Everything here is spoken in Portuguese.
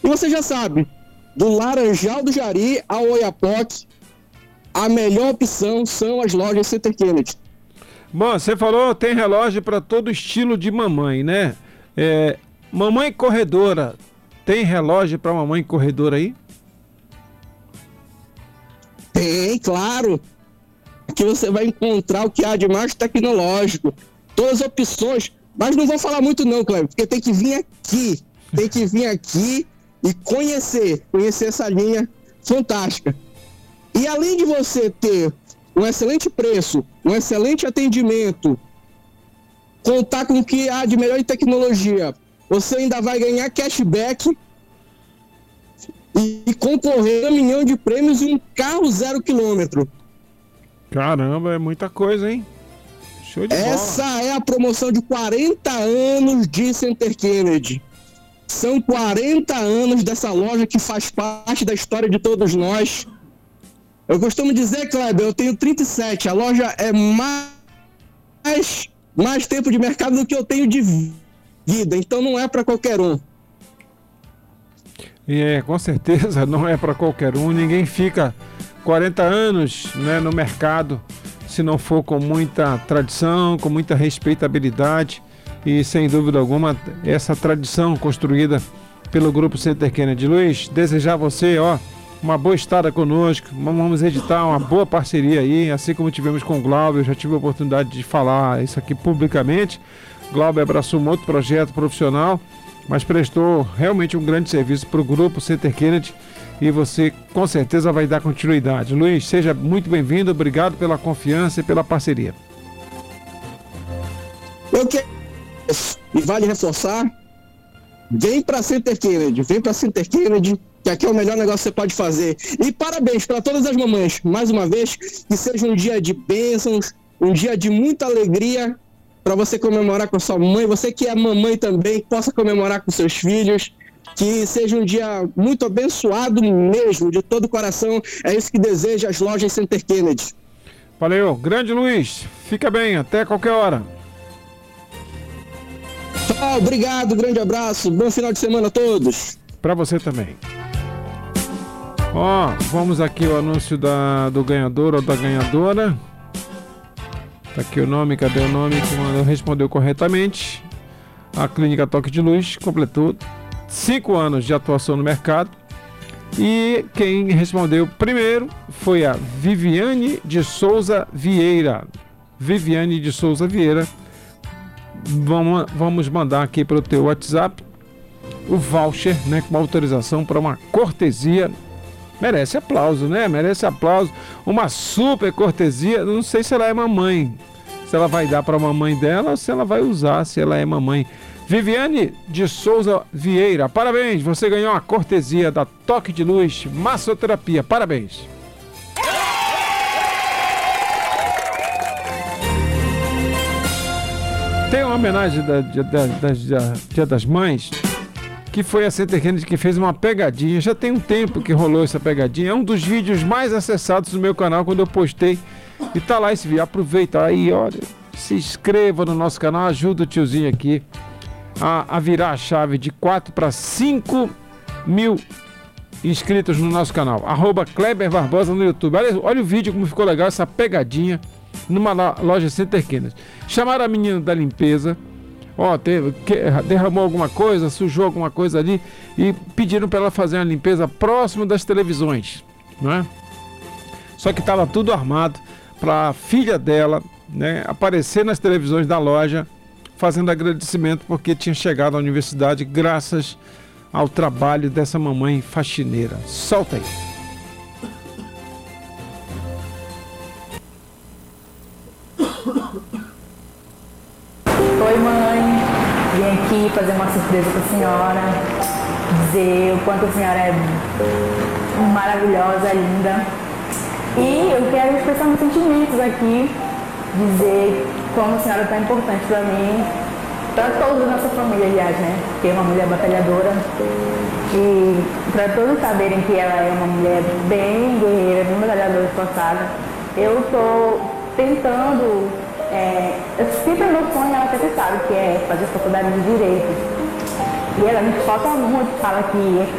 E você já sabe, do Laranjal do Jari ao Oiapoque, a melhor opção são as lojas Center Kennedy. Bom, você falou, tem relógio para todo estilo de mamãe, né? Mamãe corredora, tem relógio para mamãe corredora aí? Tem, claro. Aqui você vai encontrar o que há de mais tecnológico. Todas as opções. Mas não vou falar muito não, Cleber, porque tem que vir aqui. Tem que vir aqui e conhecer essa linha fantástica. E além de você ter um excelente preço, um excelente atendimento, contar com o que há de melhor em tecnologia, você ainda vai ganhar cashback e concorrer a 1 milhão de prêmios e um carro 0 km. Caramba, é muita coisa, hein? Show de bola. Essa é a promoção de 40 anos de Center Kennedy. São 40 anos dessa loja que faz parte da história de todos nós. Eu costumo dizer, Kleber, eu tenho 37. A loja é mais tempo de mercado do que eu tenho de vida. Então não é para qualquer um. Com certeza não é para qualquer um. Ninguém fica 40 anos, né, no mercado se não for com muita tradição, com muita respeitabilidade. E sem dúvida alguma, essa tradição construída pelo Grupo Center Kennedy. Luiz, desejar a você, uma boa estada conosco. Vamos editar uma boa parceria aí, assim como tivemos com o Glauber. Eu já tive a oportunidade de falar isso aqui publicamente. Glauber abraçou um outro projeto profissional, mas prestou realmente um grande serviço para o Grupo Center Kennedy e você com certeza vai dar continuidade. Luiz, seja muito bem-vindo, obrigado pela confiança e pela parceria. E vale reforçar, vem para Center Kennedy, que aqui é o melhor negócio que você pode fazer. E parabéns para todas as mamães, mais uma vez, que seja um dia de bênçãos, um dia de muita alegria para você comemorar com a sua mãe, você que é mamãe também, possa comemorar com seus filhos, que seja um dia muito abençoado mesmo, de todo o coração. É isso que deseja as lojas Center Kennedy. Valeu, grande Luiz, fica bem, até qualquer hora. Tchau, obrigado, grande abraço, bom final de semana a todos. Para você também. Vamos aqui o anúncio do ganhador ou da ganhadora. Tá aqui o nome, cadê o nome que respondeu corretamente? A Clínica Toque de Luz completou 5 anos de atuação no mercado. E quem respondeu primeiro foi a Viviane de Souza Vieira. Viviane de Souza Vieira. Vamos mandar aqui para o teu WhatsApp o voucher, né, com autorização para uma cortesia. Merece aplauso, né? Merece aplauso. Uma super cortesia. Não sei se ela é mamãe, se ela vai dar para a mamãe dela ou se ela vai usar, se ela é mamãe. Viviane de Souza Vieira, parabéns. Você ganhou uma cortesia da Toque de Luz Massoterapia. Parabéns. Tem uma homenagem Dia das Mães, que foi a Center Kennedy que fez uma pegadinha. Já tem um tempo que rolou essa pegadinha. É um dos vídeos mais acessados do meu canal quando eu postei. E tá lá esse vídeo. Aproveita aí, olha. Se inscreva no nosso canal, ajuda o tiozinho aqui a virar a chave de 4 para 5 mil inscritos no nosso canal. @Kleber Barbosa no YouTube. Olha o vídeo como ficou legal essa pegadinha numa loja Center Kennedy. Chamaram a menina da limpeza. Derramou alguma coisa, sujou alguma coisa ali e pediram para ela fazer uma limpeza próximo das televisões, não é? Só que estava tudo armado para a filha dela, né, aparecer nas televisões da loja fazendo agradecimento porque tinha chegado à universidade graças ao trabalho dessa mamãe faxineira. Solta aí. Oi, mãe. Vim aqui fazer uma surpresa para a senhora, dizer o quanto a senhora é maravilhosa, linda. E eu quero expressar meus sentimentos aqui, dizer como a senhora está importante para mim, para toda a nossa família, aliás, né? Que é uma mulher batalhadora. E para todos saberem que ela é uma mulher bem guerreira, bem batalhadora, esforçada. Eu estou tentando. Eu sempre meu sonho, ela sempre sabe que é fazer faculdade de Direito. E ela me falta muito, fala que